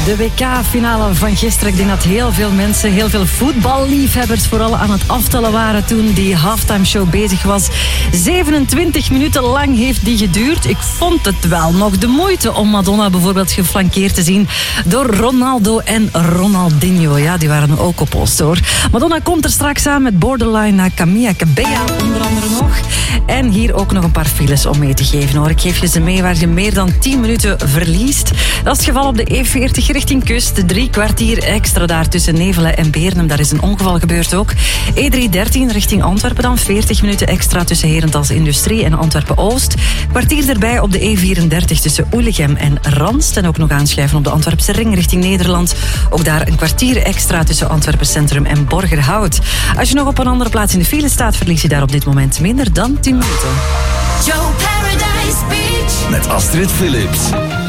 De WK-finale van gisteren. Ik denk dat heel veel mensen, heel veel voetballiefhebbers vooral aan het aftellen waren toen die halftime show bezig was. 27 minuten lang heeft die geduurd. Ik vond het wel nog de moeite om Madonna bijvoorbeeld geflankeerd te zien door Ronaldo en Ronaldinho. Ja, die waren ook op post hoor. Madonna komt er straks aan met Borderline naar Camila Cabello onder andere nog. En hier ook nog een paar files om mee te geven hoor. Ik geef je ze mee waar je meer dan 10 minuten verliest. Dat is het geval op de E40 richting Kust. 3 kwartier extra daar tussen Nevelen en Beernem. Daar is een ongeval gebeurd ook. E313 richting Antwerpen dan. 40 minuten extra tussen Herentals Industrie en Antwerpen-Oost. Kwartier erbij op de E34 tussen Oelegem en Ranst. En ook nog aanschuiven op de Antwerpse ring richting Nederland. Ook daar een kwartier extra tussen Antwerpen Centrum en Borgerhout. Als je nog op een andere plaats in de file staat, verlies je daar op dit moment minder dan 10 minuten. Joe Paradise Beach met Astrid Philips.